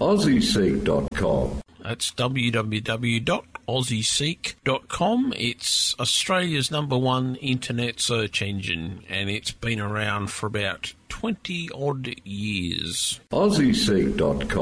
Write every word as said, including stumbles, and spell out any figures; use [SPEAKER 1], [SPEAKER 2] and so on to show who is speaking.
[SPEAKER 1] aussie seek dot com.
[SPEAKER 2] That's w w w dot aussie seek dot com. It's Australia's number one internet search engine, and it's been around for about twenty odd years.
[SPEAKER 1] aussie seek dot com.